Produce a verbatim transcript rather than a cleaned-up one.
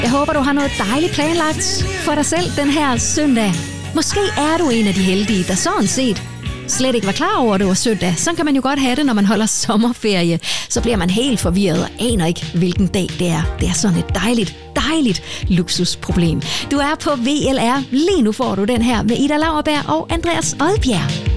Jeg håber, du har noget dejligt planlagt for dig selv den her søndag. Måske er du en af de heldige, der sådan set slet ikke var klar over, at det var søndag. Sådan kan man jo godt have det, når man holder sommerferie. Så bliver man helt forvirret og aner ikke, hvilken dag det er. Det er sådan et dejligt, dejligt luksusproblem. Du er på V L R. Lige nu får du den her med Ida Lauerberg og Andreas Odbjerg.